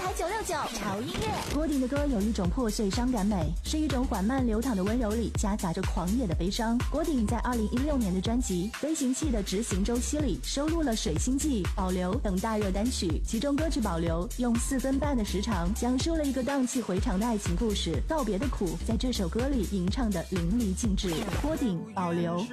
969潮音乐。 郭顶的歌有一种破碎伤感美，是一种缓慢流淌的温柔里夹杂着狂野的悲伤。郭顶在2016年的专辑《飞行器的执行周期》里收录了《水星记》、《保留》等大热单曲，其中歌曲《保留》用4分半的时长讲述了一个荡气回肠的爱情故事，告别的苦在这首歌里吟唱的淋漓尽致。郭顶《保留》。